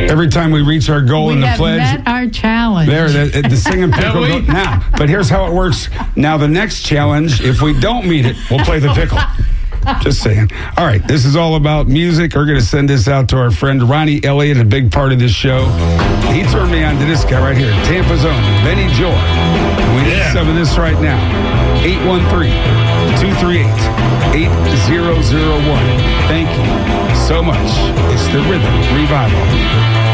Every time we reach our goal in the pledge. We have met our challenge. The singing pickle goes now. But here's how it works. Now the next challenge, if we don't meet it, we'll play the pickle. Just saying. All right, this is all about music. We're going to send this out to our friend Ronnie Elliott, a big part of this show. He turned me on to this guy right here, Tampa's own, Benny Joy. And we need some of this right now. 813-238-8001. Thank you so much. It's the Rhythm Revival.